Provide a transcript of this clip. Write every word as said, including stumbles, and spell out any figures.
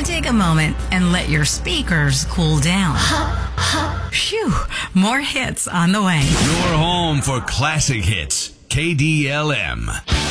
take a moment and let your speakers cool down. Phew, more hits on the way. Your home for classic hits. K D L M.